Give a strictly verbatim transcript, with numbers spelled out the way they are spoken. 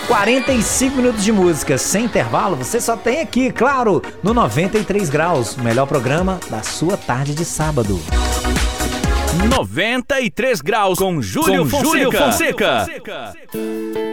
quarenta e cinco minutos de música sem intervalo, você só tem aqui, claro, no noventa e três graus, o melhor programa da sua tarde de sábado. noventa e três graus com Júlio, com Fonseca. Júlio Fonseca.